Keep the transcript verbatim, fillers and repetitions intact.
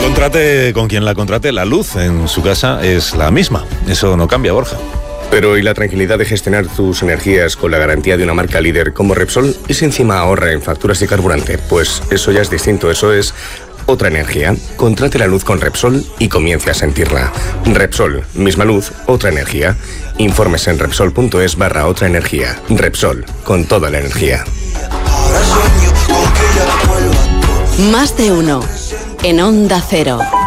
contrate, con quien la contrate, la luz en su casa es la misma. Eso no cambia, Borja. Pero ¿y la tranquilidad de gestionar tus energías con la garantía de una marca líder como Repsol? ¿Y si encima ahorra en facturas de carburante? Pues eso ya es distinto, eso es otra energía. Contrate la luz con Repsol y comience a sentirla. Repsol, misma luz, otra energía. Informes en Repsol.es barra otra energía. Repsol, con toda la energía. Más de uno en Onda Cero.